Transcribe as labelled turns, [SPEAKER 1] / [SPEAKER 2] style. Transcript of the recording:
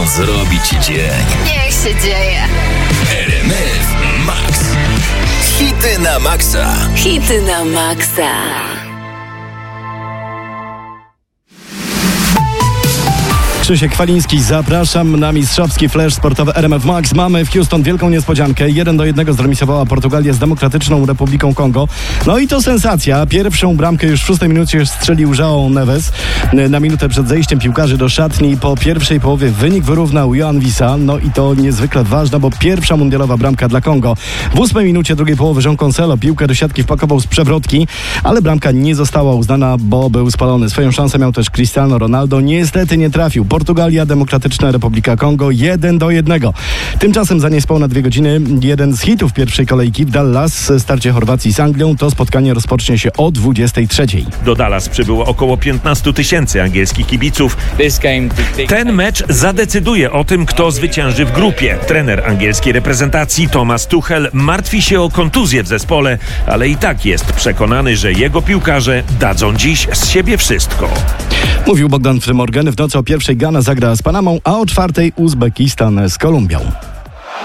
[SPEAKER 1] potrafią zrobić dzień.
[SPEAKER 2] Niech się dzieje.
[SPEAKER 1] RMF Max. Hity na maksa.
[SPEAKER 2] Hity na maksa.
[SPEAKER 3] Krzysiek Faliński, zapraszam na mistrzowski flash sportowy RMF Max. Mamy w Houston wielką niespodziankę. 1-1 zremisowała Portugalia z Demokratyczną Republiką Kongo. No i to sensacja. Pierwszą bramkę już w 6 minucie strzelił João Neves. Na minutę przed zejściem piłkarzy do szatni. Po pierwszej połowie wynik wyrównał Yohan Wissa. No i to niezwykle ważne, bo pierwsza mundialowa bramka dla Kongo. W 8 minucie drugiej połowy João Cancelo piłkę do siatki wpakował z przewrotki, ale bramka nie została uznana, bo był spalony. Swoją szansę miał też Cristiano Ronaldo. Niestety nie trafił. Portugalia, Demokratyczna Republika Kongo 1-1. Tymczasem za niespełna 2 godziny jeden z hitów pierwszej kolejki w Dallas, starcie Chorwacji z Anglią. To spotkanie rozpocznie się o 23:00.
[SPEAKER 4] Do Dallas przybyło około 15 000 angielskich kibiców. Ten mecz zadecyduje o tym, kto zwycięży w grupie. Trener angielskiej reprezentacji Thomas Tuchel martwi się o kontuzję w zespole, ale i tak jest przekonany, że jego piłkarze dadzą dziś z siebie wszystko.
[SPEAKER 3] Mówił Bogdan Frymorgan. W nocy o 1:00 Ghana zagra z Panamą, a o 4:00 Uzbekistan z Kolumbią.